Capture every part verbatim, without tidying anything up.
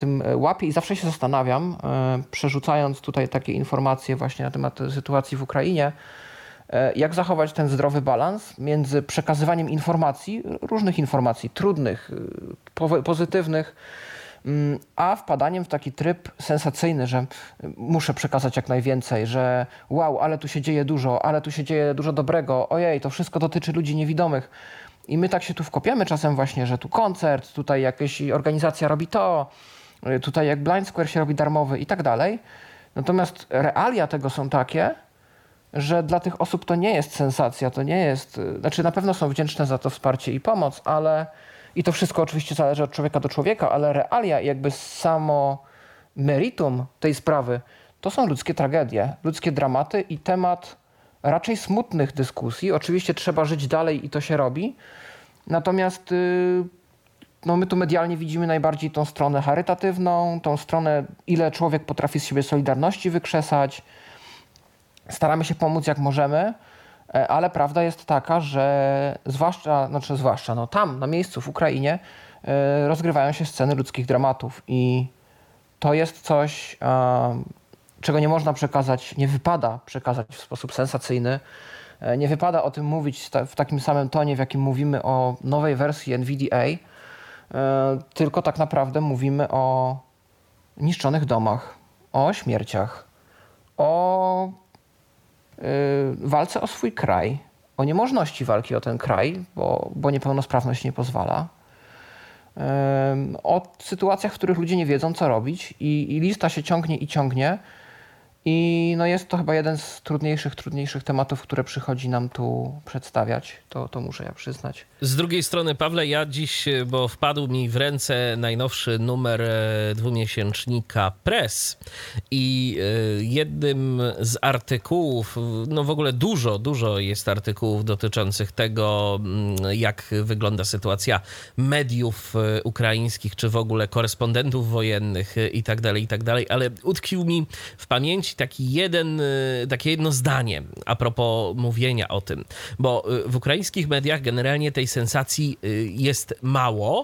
tym łapię i zawsze się zastanawiam, przerzucając tutaj takie informacje właśnie na temat sytuacji w Ukrainie, jak zachować ten zdrowy balans między przekazywaniem informacji, różnych informacji, trudnych, pozytywnych, a wpadaniem w taki tryb sensacyjny, że muszę przekazać jak najwięcej, że wow, ale tu się dzieje dużo, ale tu się dzieje dużo dobrego, ojej, to wszystko dotyczy ludzi niewidomych. I my tak się tu wkopiamy czasem właśnie, że tu koncert, tutaj jakaś organizacja robi to, tutaj jak Blind Square się robi darmowy i tak dalej. Natomiast realia tego są takie, że dla tych osób to nie jest sensacja, to nie jest... Znaczy na pewno są wdzięczne za to wsparcie i pomoc, ale... I to wszystko oczywiście zależy od człowieka do człowieka, ale realia i jakby samo meritum tej sprawy to są ludzkie tragedie, ludzkie dramaty i temat raczej smutnych dyskusji. Oczywiście trzeba żyć dalej i to się robi. Natomiast no, my tu medialnie widzimy najbardziej tą stronę charytatywną, tą stronę, ile człowiek potrafi z siebie solidarności wykrzesać. Staramy się pomóc jak możemy, ale prawda jest taka, że zwłaszcza, znaczy zwłaszcza no, tam na miejscu w Ukrainie rozgrywają się sceny ludzkich dramatów i to jest coś, czego nie można przekazać, nie wypada przekazać w sposób sensacyjny. Nie wypada o tym mówić w takim samym tonie, w jakim mówimy o nowej wersji N V D A, tylko tak naprawdę mówimy o niszczonych domach, o śmierciach, o walce o swój kraj, o niemożności walki o ten kraj, bo, bo niepełnosprawność nie pozwala, o sytuacjach, w których ludzie nie wiedzą, co robić i, i lista się ciągnie i ciągnie. I no jest to chyba jeden z trudniejszych, trudniejszych tematów, które przychodzi nam tu przedstawiać. To, to muszę ja przyznać. Z drugiej strony, Pawle, ja dziś, bo wpadł mi w ręce najnowszy numer dwumiesięcznika Press i jednym z artykułów, no w ogóle dużo, dużo jest artykułów dotyczących tego, jak wygląda sytuacja mediów ukraińskich, czy w ogóle korespondentów wojennych i tak dalej, i tak dalej, ale utkwił mi w pamięci taki jeden, takie jedno zdanie a propos mówienia o tym, bo w ukraińskich mediach generalnie tej sensacji jest mało.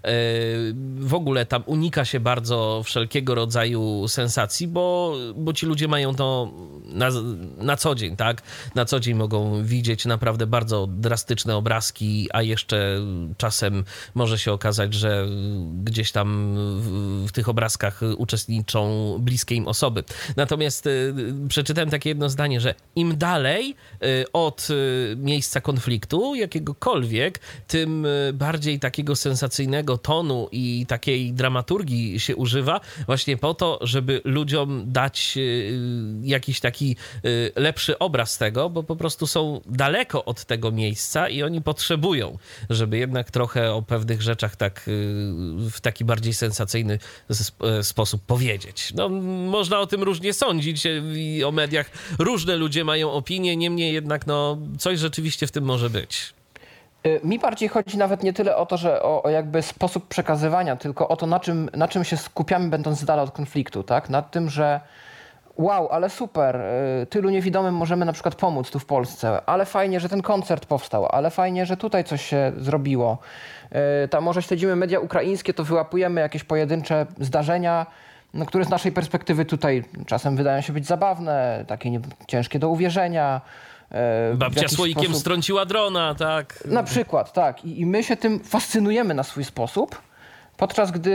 W ogóle tam unika się bardzo wszelkiego rodzaju sensacji, bo, bo ci ludzie mają to na, na co dzień, tak? Na co dzień mogą widzieć naprawdę bardzo drastyczne obrazki, a jeszcze czasem może się okazać, że gdzieś tam w, w tych obrazkach uczestniczą bliskie im osoby. Natomiast przeczytałem takie jedno zdanie, że im dalej od miejsca konfliktu jakiegokolwiek, tym bardziej takiego sensacyjnego tonu i takiej dramaturgii się używa właśnie po to, żeby ludziom dać jakiś taki lepszy obraz tego, bo po prostu są daleko od tego miejsca i oni potrzebują, żeby jednak trochę o pewnych rzeczach tak w taki bardziej sensacyjny sposób powiedzieć. No, można o tym różnie sądzić i o mediach różne ludzie mają opinie, niemniej jednak no, coś rzeczywiście w tym może być. Mi bardziej chodzi nawet nie tyle o to, że o, o jakby sposób przekazywania, tylko o to, na czym, na czym się skupiamy, będąc z dala od konfliktu, tak? Nad tym, że wow, ale super, tylu niewidomym możemy na przykład pomóc tu w Polsce, ale fajnie, że ten koncert powstał, ale fajnie, że tutaj coś się zrobiło. Tam może śledzimy media ukraińskie, to wyłapujemy jakieś pojedyncze zdarzenia, no, które z naszej perspektywy tutaj czasem wydają się być zabawne, takie nie, ciężkie do uwierzenia. Babcia słoikiem sposób... strąciła drona, tak? Na przykład, tak. I, I my się tym fascynujemy na swój sposób, podczas gdy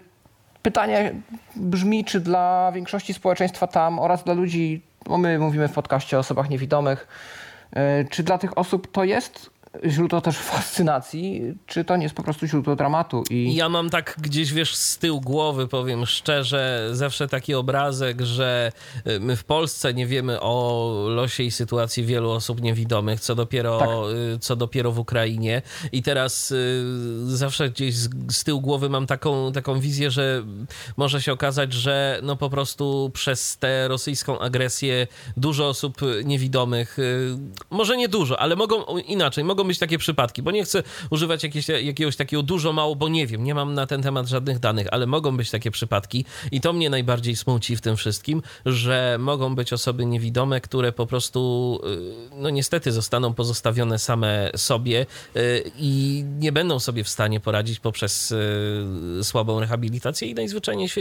pytanie brzmi, czy dla większości społeczeństwa tam oraz dla ludzi, bo my mówimy w podcaście o osobach niewidomych, czy dla tych osób to jest źródło też fascynacji, czy to nie jest po prostu źródło dramatu. I ja mam tak gdzieś, wiesz, z tyłu głowy, powiem szczerze, zawsze taki obrazek, że my w Polsce nie wiemy o losie i sytuacji wielu osób niewidomych, co dopiero, tak. co dopiero w Ukrainie. I teraz zawsze gdzieś z, z tyłu głowy mam taką, taką wizję, że może się okazać, że no po prostu przez tę rosyjską agresję dużo osób niewidomych, może nie dużo, ale mogą inaczej, mogą mogą być takie przypadki, bo nie chcę używać jakieś, jakiegoś takiego dużo, mało, bo nie wiem, nie mam na ten temat żadnych danych, ale mogą być takie przypadki i to mnie najbardziej smuci w tym wszystkim, że mogą być osoby niewidome, które po prostu, no niestety zostaną pozostawione same sobie i nie będą sobie w stanie poradzić poprzez słabą rehabilitację i najzwyczajniej w świecie